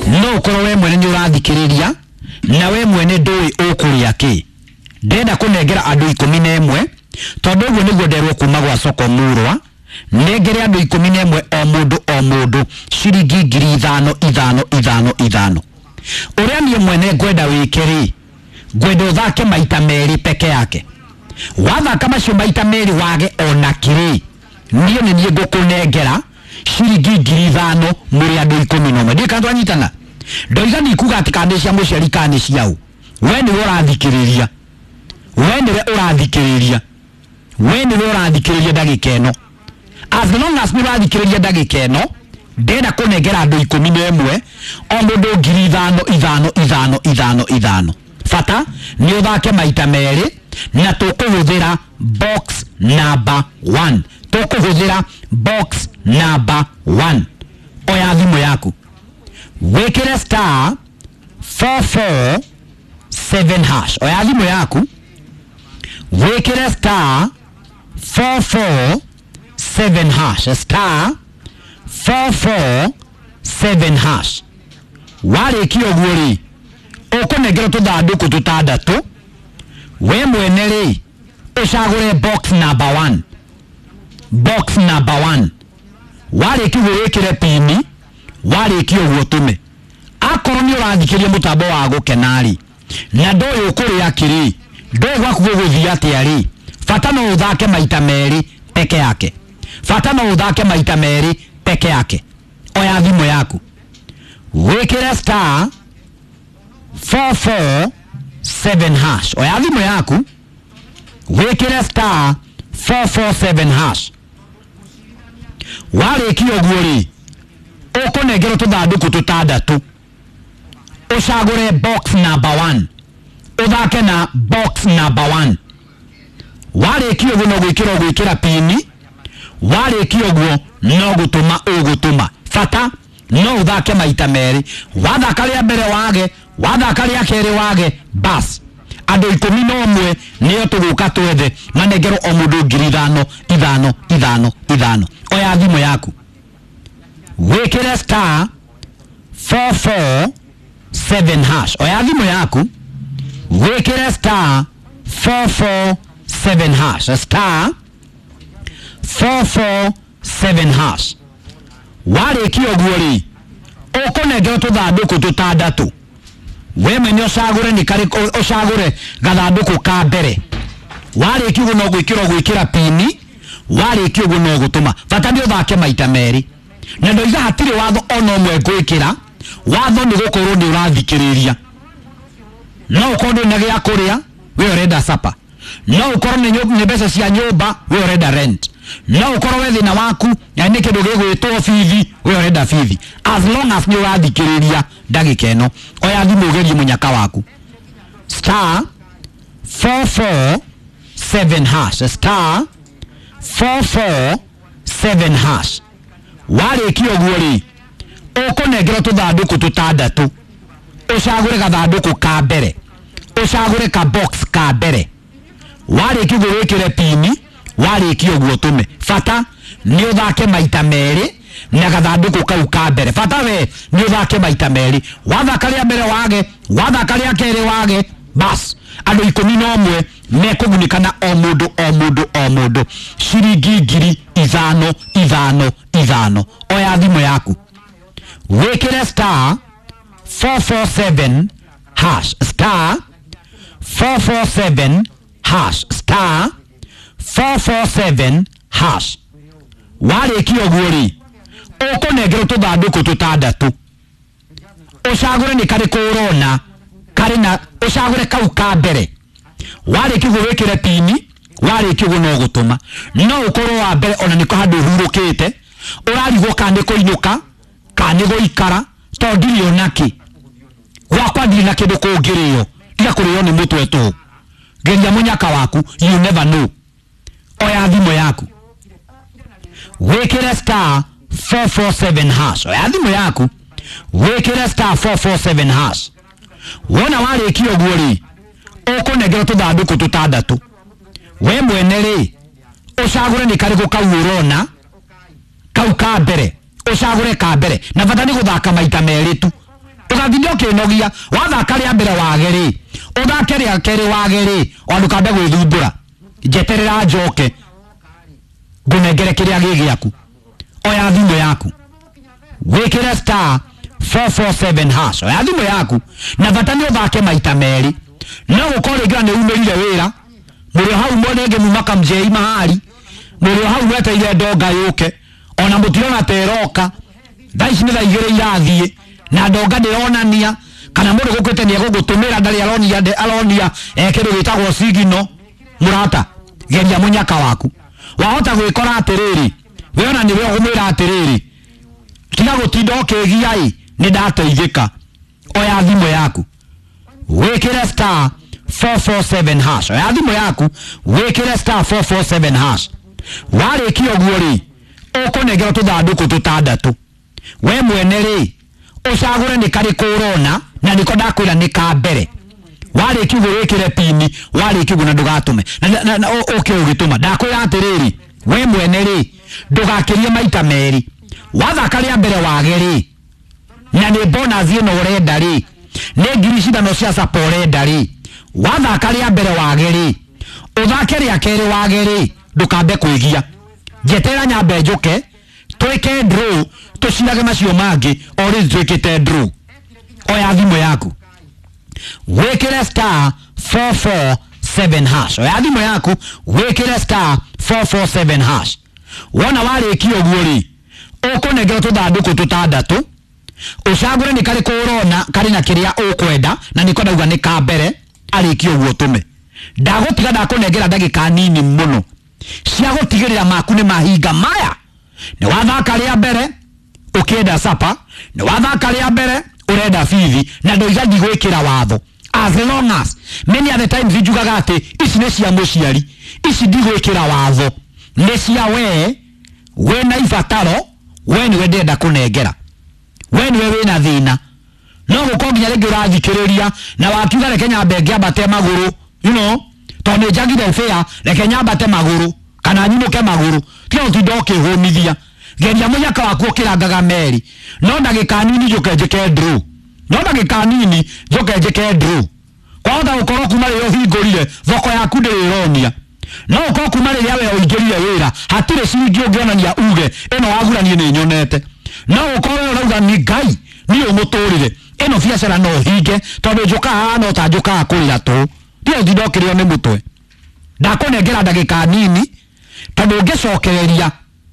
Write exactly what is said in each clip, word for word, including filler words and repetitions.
no ukorwo we mwene ni urathikiriria na we mwene ndui ukuria ki ndenda kunengera andu ikumi na imwe tondu uguo niguo nderwo kuma gwa soko murwa nengere andu ikumi na imwe o mundu o mundu ciringi ngiri ithano ithano ithano ithano uria nie mwene ngwenda wikiri ngwenda uthake maita meri peke yake wathaka macio maita meri wage ona kiri niyo ni nie ngukunengera ciringi ngiri ithano muri andu ikumi na imwe ndika twanyitana ndoiga ni kuga ati kandi cia muciari kandi ciao we ni urathikiriria we ni urathikiriria we ni urathikiriria ndagika eno as long as ni urathikiriria ndagika eno ndenda kunengera andu ikumi na imwe o mundu ngiri ithano ithano ithano ithano ithano fata ni uthake maita meri na tukuhuthira box number one tukuhuthira box number one oya thimu yaku wekere star four four seven hash oya thimu yaku wekere star four four seven hash star four four seven hash wale kio guori ukunengera tuthanduku tutandatu we mwene ri ucagure box number one box number one wale kio wekere pini wale kio guotume akorwo ni urathikiria mutambo wa gukenari na ndoyo ukuri akiri ndoyo gwaku guthia atiari fata no uthake maita meri peke yake fata no uthake maita meri peke yake oya thimu yaku wekere star four four seven hash oya thimu yaku wekere star four four seven hash wale kio guori ukunengera tuthanduku tutandatu ucagure box number one uthake na box number one wale kio guo no gwikira gwikira pini wale kio guo no gutuma ugutuma fata no uthake maita meri wathaka ria mbere wage wathaka ria keri wage bas andu ikumi na umwe niyo tuguka twethe manengero o mundu ngiri ithano ithano ithano ithano oya thimu yaku wekere star four four seven hash oya thimu yaku wekere star four four seven hash star four four seven hash wale kio guori ukunengera tuthanduku tutandatu we mwenye ucagure ni kari ucagure gathanduku ka mbere wale kio no gwikira gwikira pini wale kio no gutuma fata ni uthake maita meri na ndoiga hatire watho ono umwe gwikira watho ni gukorwo ni urathikiriria no ukorwo ni gya kuria we urenda sapa no ukorwo ni ni mbeca cia nyumba we urenda rent no ukorwo we thina waku ya ni kindu gigwitwo fithi we urenda fithi as long as ni urathikiriria ndagika eno oya thimu ugerie munyaka waku star four four seven hash star four four seven hash wale kio guori ukunengera tuthanduku tutandatu ucagure gathanduku ka mbere ucagure ka box ka mbere wale kio wekire pini wale kio guotume fata ni uthake maita meri na gathanduku kau ka mbere fata we ni uthake maita meri wathaka ria mbere wage wathaka ria keri wage bas andu ikumi na umwe mekugunikana o mundu o mundu o mundu ciringi ngiri ithano ithano ithano oya thimu yaku wekere star four four seven hash star four four seven hash star four four seven hash wale kio guori ukunengera tuthanduku tutandatu ucagure ni kari kurona kari na ucagure kau ka mbere wale kio wekire pini wale kio no gutuma no ukorwo wa mbere ona niko handu hurukite urarigwo kandi kuinuka kandi guikara to ndio naki wakwa ndiri na kindu kungirio tia kuriyo ni mutwe tu geria munyaka waku you never know oya thimu yaku wekere star four four seven hash oya thimu yaku wekere star four four seven hash wona wale kio guori ukunengera tuthanduku tutandatu we mwene ri ucagure ni kariku kau urona kau ka mbere ucagure ka mbere na bata ni guthaka maita meri tu ndugathinde ukinogia wathaka ria mbere wageri uthake ria keri wageri ondukambe gwithumbura jeterera njoke ngunengere kiria gigiaku oya thimu yaku wikire star four four seven hash oya thimu yaku na vatani uthake maita meri no gukore gira ne umerire wira muri hau monege mumaka mjei mahali muri hau weteire ndonga yuke ona mutirona teroka thaici nĩ thaa igĩrĩ irathiĩ na ndonga ndĩronania kana mũndũ gũkĩte nĩ egũgũtũmĩra ndarĩ aronia aronia kĩndũ gĩtagwo signal mũrata geria mũnyaka waku wahota gwĩkora atĩrĩrĩ we ona nĩwe ũgũmwĩra atĩrĩrĩ tiga gũtinda ũkĩgia ĩ nĩ ndateithĩka oya thimũ yaku wĩkĩre star four four seven hash oya thimũ yaku wĩkĩre star four four seven hash warĩkia ũguo rĩ ũkũnengerwo tũthandũkũ tũtandatũ we mwene ri ucagure ni kari kurona na niko ndakwira ni ka mbere wari kiugo wikire pini wari kiugo na ndugatume na, na okay ugituma ndakwira atiriri we mwene ri ndugakirie maita meri wathaka ria mbere wageri na ni bonus ino urenda ri ni ngiri cindano cia sapa urenda ri wathaka ria mbere wageri uthake ria keri wageri ndukambe kwigia jetera nyambe njuke twike draw tucirage macio mangi ori twikite draw oya thimu yaku wikire star four four seven hash oya thimu yaku wikire star four four seven hash wona wariki oguo ri ukunengera tuthanduku tutandatu ucagure ni kari kurona kari na kiria ukwenda na niko ndauga ni ka mbere ariki oguo tume ndagutiga ndakunengera ndagika nini muno cia gutigirira maku ni mahinga maya ni wathaka ria mbere ukienda sapa ni wathaka ria mbere urenda fithi na ndoigaji gwikira watho as long as many other times vijugaga ati ici ne cia muciari ici ndigwikira watho ne cia we we na ifataro we ni we ndenda kunengera we ni we wina thina no gukonginya rigi urathikiriria na wakiuga reke nyambe ngiambate maguru you know to ne jagire fair reke nyambate maguru kana nyimuke maguru tio tidoke homithia geria munyaka waku ukirangaga meri no ndagika nini njuke njike draw no ndagika nini njuke njike draw kwenda ukoro kuma rio hingurire thoko yaku ndirironia no ukoro kuma ria we uingirire wira hatire cingi ungionania uge eno waguranie ni nyonete no ukoro urauga ni ngai ni umuturire eno biacara no hinge tondu njuka haha no ta njuka kurira tu ndio ndidokirio ni mutwe ndakunengera ndagika nini tondu ngicokereria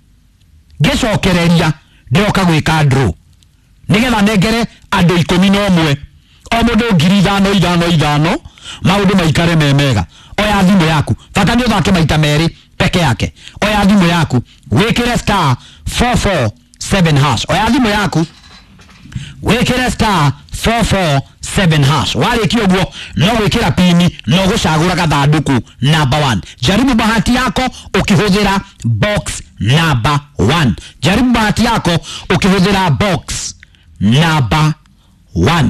ngicokereria ndoka gwika draw nigetha nengere andu ikumi na umwe o mundu ngiri ithano ithano ithano maundu maikare memega oya thimu yaku fata ni uthake maita meri peke yake oya thimu yaku wikire star four four seven hash oya thimu yaku wikire star four four seven hash wariki oguo no wikira pini no gucagura gathanduku number one jaribu bahati yako ukihuthira box number one jaribu bahati yako ukihuthira box number one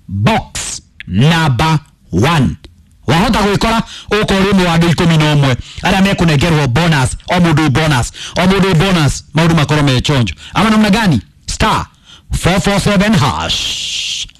box number one wahota gwikora ukori mu andu ikumi na umwe ara mekunengerwo bonus o mundu bonus o mundu bonus maundu makoro me chonjo ama namna gani star four four seven hash